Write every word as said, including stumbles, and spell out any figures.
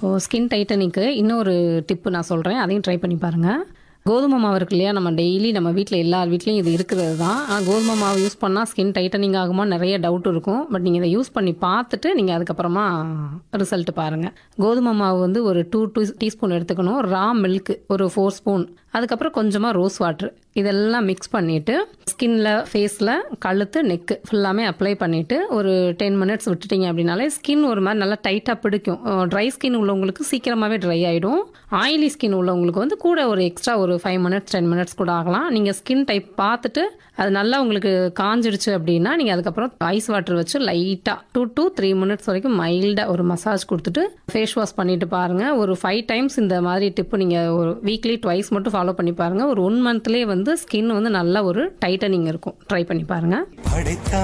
இப்போ ஸ்கின் டைட்டனிங்க்கு இன்னொரு டிப்பு நான் சொல்கிறேன், அதையும் ட்ரை பண்ணி பாருங்கள். கோதுமை மாவு இருக்கு இல்லையா, நம்ம டெய்லி நம்ம வீட்டில் எல்லார் வீட்லேயும் இது இருக்கிறது தான். ஆனால் கோதுமை மாவு யூஸ் பண்ணால் ஸ்கின் டைட்டனிங் ஆகுமா நிறைய டவுட் இருக்கும். பட் நீங்கள் இதை யூஸ் பண்ணி பார்த்துட்டு நீங்கள் அதுக்கப்புறமா ரிசல்ட் பாருங்கள். கோதுமை மாவு வந்து ஒரு டூ டூ டீஸ்பூன் எடுத்துக்கணும். ரா மில்க் ஒரு ஃபோர் ஸ்பூன், அதுக்கப்புறம் கொஞ்சமாக ரோஸ் வாட்ரு, இதெல்லாம் மிக்ஸ் பண்ணிவிட்டு ஸ்கின்ல, ஃபேஸில், கழுத்து, நெக்கு ஃபுல்லாமே அப்ளை பண்ணிவிட்டு ஒரு டென் மினிட்ஸ் விட்டுட்டிங்க அப்படின்னாலே ஸ்கின் ஒரு மாதிரி நல்லா டைட்டாக பிடிக்கும். ட்ரை ஸ்கின் உள்ளவங்களுக்கு சீக்கிரமாகவே ட்ரை ஆகிடும். ஆயிலி ஸ்கின் உள்ளவங்களுக்கு வந்து கூட ஒரு எக்ஸ்ட்ரா ஒரு ஃபைவ் மினிட்ஸ் டென் மினிட்ஸ் கூட ஆகலாம். நீங்கள் ஸ்கின் டைப் பார்த்துட்டு அது நல்லா உங்களுக்கு காஞ்சிடுச்சு அப்படின்னா நீங்கள் அதுக்கப்புறம் ஐஸ் வாட்டர் வச்சு லைட்டாக டூ டூ த்ரீ மினிட்ஸ் வரைக்கும் மைல்டாக ஒரு மசாஜ் கொடுத்துட்டு ஃபேஸ் வாஷ் பண்ணிட்டு பாருங்கள். ஒரு ஃபைவ் டைம்ஸ் இந்த மாதிரி டிப்பு நீங்கள் ஒரு வீக்லி ட்வைஸ் மட்டும் ஃபாலோ பண்ணி பாருங்கள். ஒரு ஒன் மந்த்லேயே வந்து ஸ்கின் வந்து நல்ல ஒரு டைட்டனிங் இருக்கும். ட்ரை பண்ணி பாருங்கள்.